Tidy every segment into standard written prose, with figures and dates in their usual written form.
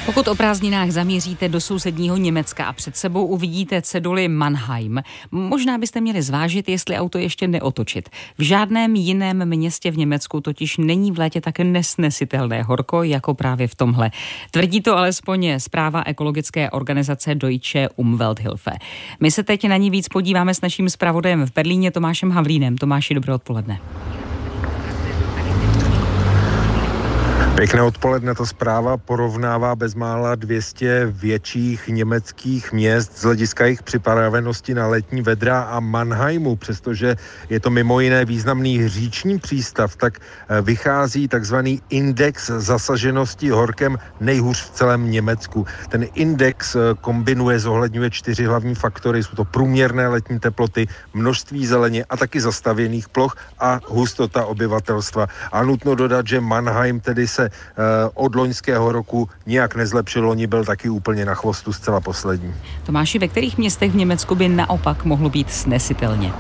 Pokud o prázdninách zamíříte do sousedního Německa a před sebou uvidíte ceduli Mannheim, možná byste měli zvážit, jestli auto ještě neotočit. V žádném jiném městě v Německu totiž není v létě tak nesnesitelné horko, jako právě v tomhle. Tvrdí to alespoň zpráva ekologické organizace Deutsche Umwelthilfe. My se teď na ní víc podíváme s naším zpravodajem v Berlíně Tomášem Havlínem. Tomáši, dobré odpoledne. Pěkné odpoledne, ta zpráva porovnává bezmála 200 větších německých měst z hlediska jejich připravenosti na letní vedra a Mannheimu, přestože je to mimo jiné významný říční přístav, tak vychází takzvaný index zasaženosti horkem nejhůř v celém Německu. Ten index zohledňuje 4 hlavní faktory, jsou to průměrné letní teploty, množství zeleně a taky zastavěných ploch a hustota obyvatelstva. A nutno dodat, že Mannheim tedy se od loňského roku nijak nezlepšil, loni byl taky úplně na chvostu zcela poslední. Tomáši, ve kterých městech v Německu by naopak mohlo být snesitelně?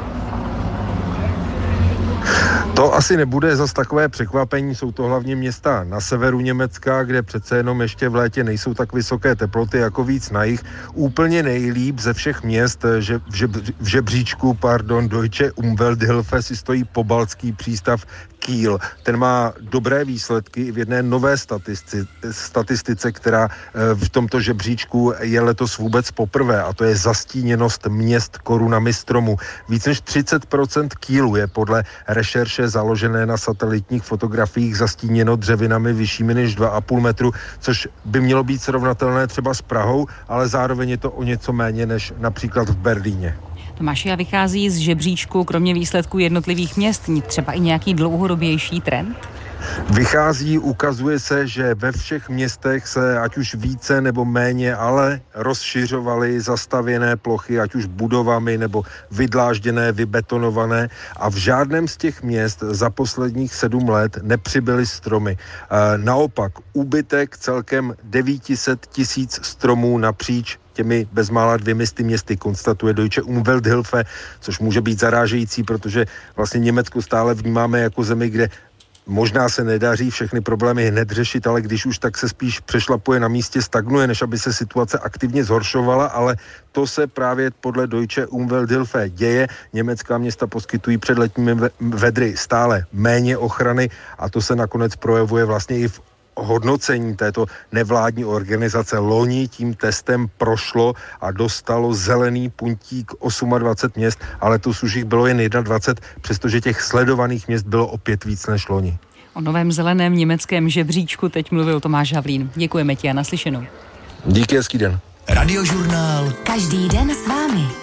To asi nebude zas takové překvapení, jsou to hlavně města na severu Německa, kde přece jenom ještě v létě nejsou tak vysoké teploty jako víc na jih. Úplně nejlíp ze všech měst v žebříčku Deutsche Umwelthilfe si stojí pobaltský přístav Kiel. Ten má dobré výsledky i v jedné nové statistice, která v tomto žebříčku je letos vůbec poprvé, a to je zastíněnost měst korunami stromu. Víc než 30% Kielu je podle rešerše založené na satelitních fotografiích zastíněno dřevinami vyššími než 2,5 metru, což by mělo být srovnatelné třeba s Prahou, ale zároveň je to o něco méně než například v Berlíně. Tomáši, a vychází z žebříčku kromě výsledků jednotlivých měst třeba i nějaký dlouhodobější trend? Vychází, ukazuje se, že ve všech městech se ať už více nebo méně, ale rozšiřovaly zastavěné plochy, ať už budovami nebo vydlážděné, vybetonované, a v žádném z těch měst za posledních 7 let nepřibyly stromy. Naopak, úbytek celkem 900 000 stromů napříč těmi bezmála 200 městy, konstatuje Deutsche Umwelthilfe, což může být zarážející, protože vlastně Německo stále vnímáme jako zemi, kde možná se nedaří všechny problémy hned řešit, ale když už, tak se spíš přešlapuje na místě, stagnuje, než aby se situace aktivně zhoršovala, ale to se právě podle Deutsche Umwelthilfe děje. Německá města poskytují před letními vedry stále méně ochrany a to se nakonec projevuje vlastně i v hodnocení této nevládní organizace. Loni tím testem prošlo a dostalo zelený puntík 28 měst, ale letos už jich bylo jen 21, přestože těch sledovaných měst bylo opět víc než loni. O novém zeleném německém žebříčku teď mluvil Tomáš Havlín. Děkujeme ti a naslyšenou. Díky, hezký den. Radiožurnál. Každý den s vámi.